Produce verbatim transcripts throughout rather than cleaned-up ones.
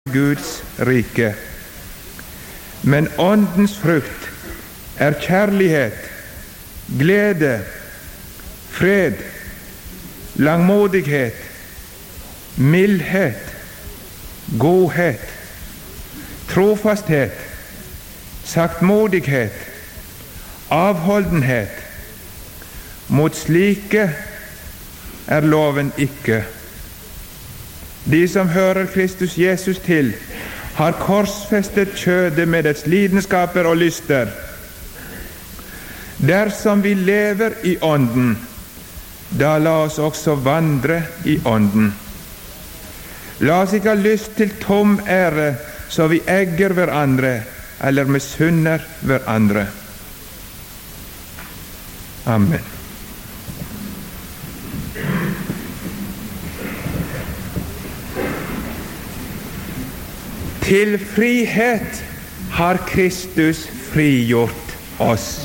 Guds rike. Men åndens frukt er kjærlighet, glede, fred, langmodighet, mildhet, godhet, trofasthet, saktmodighet, avholdenhet. Mot slike er loven ikke. De som hører Kristus Jesus til, har korsfestet kjødet med dets lidenskaper og lyster. Dersom vi lever i ånden, da la oss også vandre i ånden. La oss ikke ha lyst til tom ære, så vi egger hverandre, eller misunner hverandre. Amen. Til frihet har Kristus frigjort oss.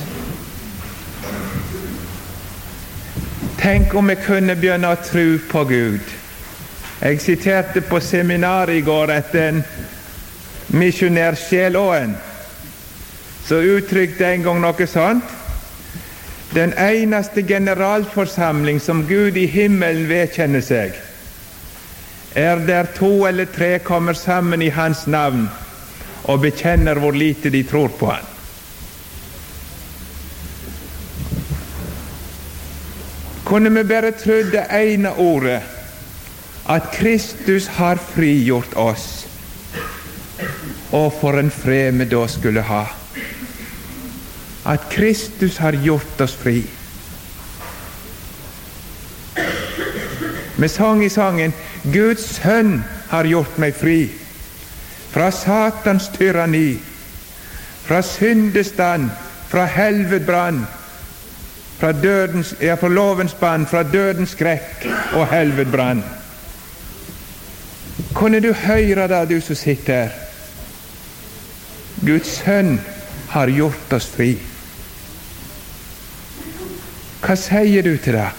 Tenk om vi kunne begynne å tro på Gud. Jeg siterte på seminar i går etter en misjonær Sjælåen, så uttrykte en gang noe sånt: den eneste generalforsamling som Gud i himmelen vedkjenner seg, er der to eller tre kommer sammen i hans navn og bekjenner hvor lite de tror på han. Kunne vi bare tro det ene ordet, at Kristus har frigjort oss, og for en fred vi da skulle ha. At Kristus har gjort oss fri. Vi sang i sangen: Guds sønn har gjort meg fri fra Satans tyranni, fra syndestand, fra helvedbrann, fra dødens, ja, fra lovens bann, fra dødens skrekk og helvedbrann. Kunne du høre da, du som sitter her? Guds sønn har gjort oss fri. Hva sier du til det?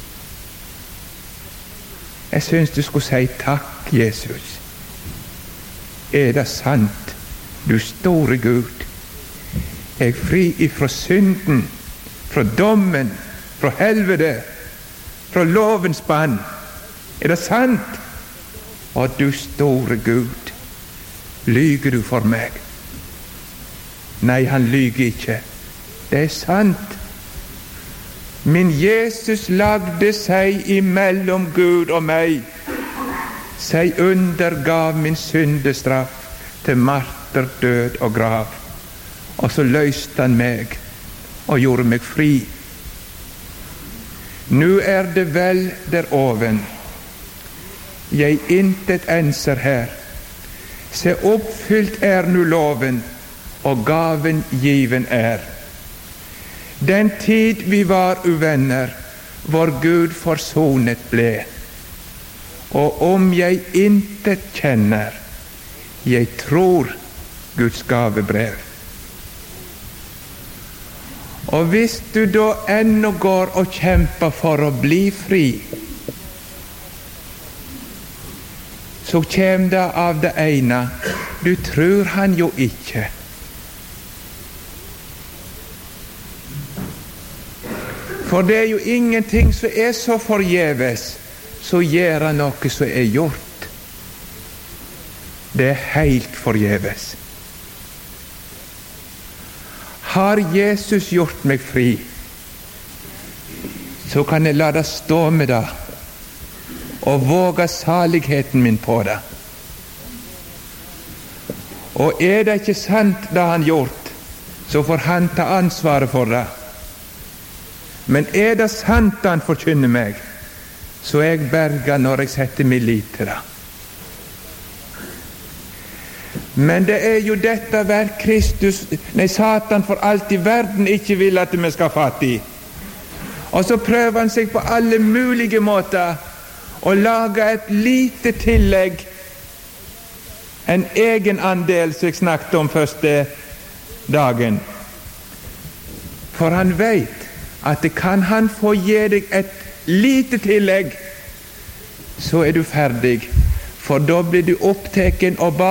Jeg synes du skulle si takk, Jesus. Er det sant, du store Gud? Jeg er fri ifra synden, fra dommen, fra helvete, fra lovens bann. Er det sant? Å, du store Gud, lyger du for meg? Nei, han lyger ikke. Det er sant. Min Jesus lagde seg imellom Gud og meg, seg undergav min syndestraff til marter, død og grav, og så løste han meg og gjorde meg fri. Nu er det vel der oven, jeg intet enser her, se oppfylt er nu loven, og gaven given er. Den tid vi var uvenner, vår Gud forsonet ble. Og om jeg intet kjenner, jeg tror Guds gavebrev. Og hvis du da ennå går og kjemper for å bli fri, så kjem det av det ene: du tror han jo ikke. For det er jo ingenting som er så forgjeves, så gjør han noe som er gjort. Det er helt forgjeves. Har Jesus gjort meg fri, så kan jeg la det stå med det, og våge saligheten min på det. Og er det ikke sant det han gjort, så får han ta ansvaret for det. Men er det sant han forkynner meg, så er jeg berga når jeg setter min lit til det. Men det er jo dette verk Kristus, nei, Satan for alt i verden ikke vil at vi skal fatte i. Og så prøver han seg på alle mulige måter å lage et lite tillegg, en egen andel som jeg snakket om første dagen. For han vet at det kan han få gi deg et lite tillegg, så er du ferdig, for da blir du oppteken og bare